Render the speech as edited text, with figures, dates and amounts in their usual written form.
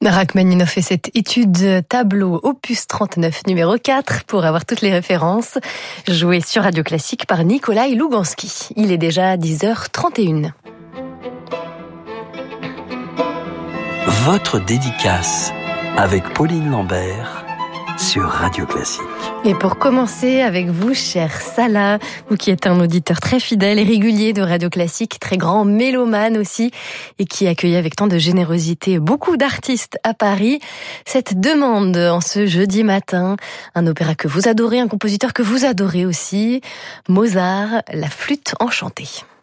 Rachmaninoff et cette étude tableau opus 39 numéro 4 pour avoir toutes les références, jouée sur Radio Classique par Nikolai Louganski. Il est déjà 10h31. Votre dédicace avec Pauline Lambert sur Radio Classique. Et pour commencer avec vous, cher Salah, vous qui êtes un auditeur très fidèle et régulier de Radio Classique, très grand mélomane aussi, et qui accueille avec tant de générosité beaucoup d'artistes à Paris, cette demande en ce jeudi matin, un opéra que vous adorez, un compositeur que vous adorez aussi, Mozart, la flûte enchantée.